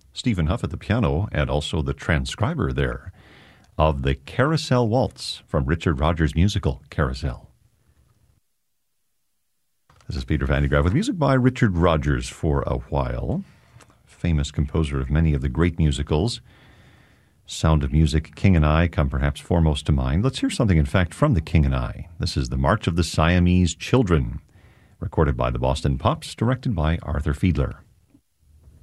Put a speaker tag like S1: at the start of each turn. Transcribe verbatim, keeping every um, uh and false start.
S1: Stephen Huff at the piano, and also the transcriber there of the Carousel Waltz from Richard Rodgers' musical Carousel. This is Peter Van de Graaff with music by Richard Rodgers for a while. Famous composer of many of the great musicals. Sound of Music, King and I come perhaps foremost to mind. Let's hear something, in fact, from the King and I. This is the March of the Siamese Children, recorded by the Boston Pops, directed by Arthur Fiedler.